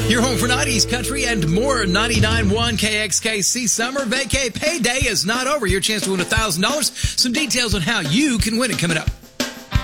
Your home for 90s country and more. 99.1 KXKC Summer Vacay Payday is not over. Your chance to win $1,000. Some details on how you can win it coming up.